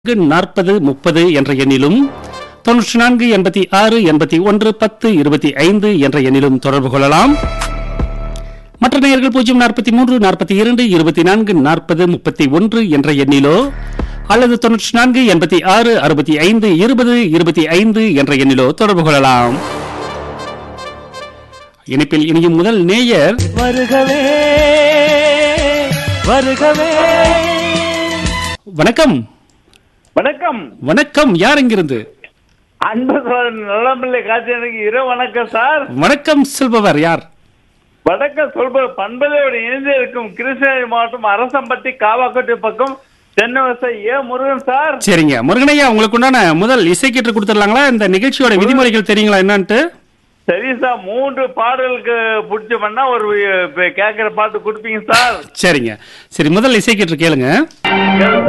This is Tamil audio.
40 30 என்ற எண்ணிலும் 94 86 81 10 25 என்ற எண்ணிலும் தொடர்பு கொள்ளலாம். மற்ற நேயர்கள் 043 42 24 40 31 என்ற எண்ணிலோ அல்லது 94 86 65 20 25 என்ற எண்ணிலோ தொடர்பு கொள்ளலாம். இணைப்பில் இனியும் முதல் நேயர் வருகவே வருகவே. வணக்கம். வணக்கம். வணக்கம். யார் எங்கிருந்து? அன்பு நல்லமில்லை காட்சி இரவு வணக்கம் சார். வணக்கம் சொல்பவர் யார்? வணக்கம் சொல்பவர் பண்பலையோடு இணைந்து இருக்கும் கிருஷ்ணகிரி மாவட்டம் அரசம்பட்டி காவாக்கோட்டை பக்கம் தென்னவசை முருகன் சார். சரிங்க முருகனையா, உங்களுக்கு உண்டான முதல் இசைக்கீற்று கொடுத்துடலாங்களா? இந்த நிகழ்ச்சியோட விதிமுறைகள் தெரியுங்களா என்னன்ட்டு? சரி சார், 3 பாடலுக்கு பிடிச்ச பண்ணா ஒரு கேட்கிற பாட்டு கொடுப்பீங்க சார். சரிங்க. சரி, முதல் இசைக்கீற்று கேளுங்க.